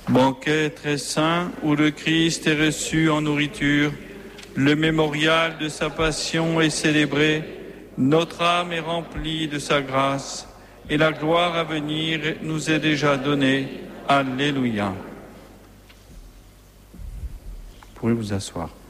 Banquet très saint où le Christ est reçu en nourriture, le mémorial de sa passion est célébré, notre âme est remplie de sa grâce et la gloire à venir nous est déjà donnée. Alléluia. Vous pouvez vous asseoir.